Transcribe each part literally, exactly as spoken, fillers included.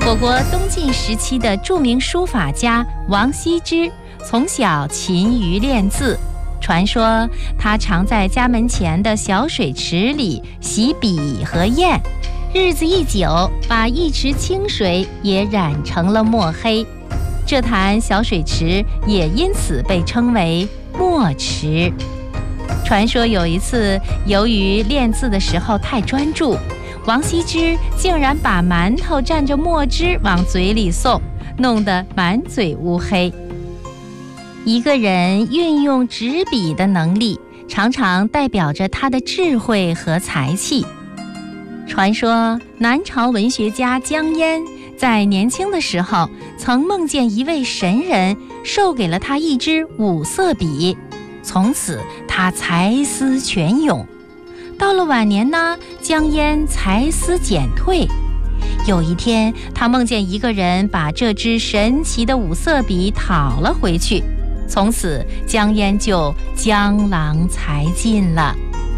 我国东晋时期的著名书法家王羲之从小勤于练字，传说他常在家门前的小水池里洗笔和砚，日子一久，把一池清水也染成了墨黑，这潭小水池也因此被称为墨池。传说有一次，由于练字的时候太专注，王羲之竟然把馒头蘸着墨汁往嘴里送，弄得满嘴乌黑。一个人运用执笔的能力，常常代表着他的智慧和才气。传说南朝文学家江淹在年轻的时候，曾梦见一位神人授给了他一支五色笔，从此他才思泉涌。到了晚年呢，江淹才思减退。有一天，他梦见一个人把这支神奇的五色笔讨了回去，从此江淹就江郎才尽了。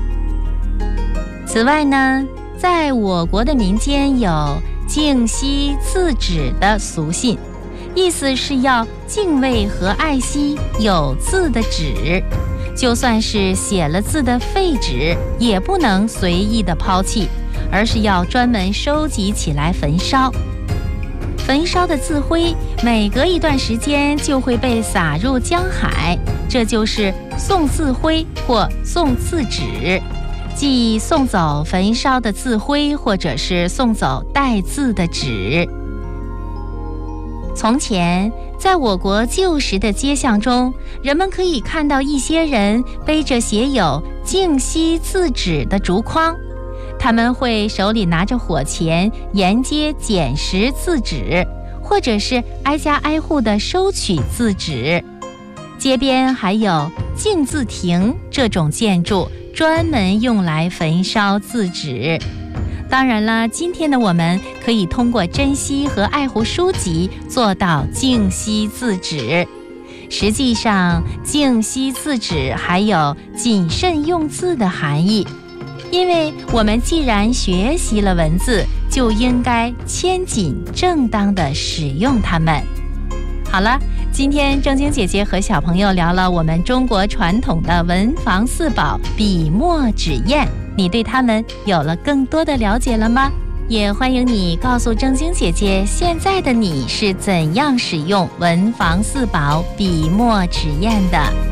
此外呢，在我国的民间有敬惜字纸的俗信，意思是要敬畏和爱惜有字的纸，就算是写了字的废纸，也不能随意的抛弃，而是要专门收集起来焚烧。焚烧的字灰每隔一段时间就会被撒入江海，这就是送字灰或送字纸，即送走焚烧的字灰，或者是送走带字的纸。从前，在我国旧时的街巷中，人们可以看到一些人背着写有敬惜字纸的竹筐，他们会手里拿着火钳沿街捡拾字纸，或者是挨家挨户地收取字纸。街边还有敬字亭这种建筑，专门用来焚烧字纸。当然了，今天的我们可以通过珍惜和爱护书籍，做到敬惜字纸。实际上，敬惜字纸还有谨慎用字的含义，因为我们既然学习了文字，就应该谦谨正当地使用它们。好了，今天正经姐姐和小朋友聊了我们中国传统的文房四宝笔墨纸砚，你对它们有了更多的了解了吗？也欢迎你告诉正经姐姐，现在的你是怎样使用文房四宝笔墨纸砚的。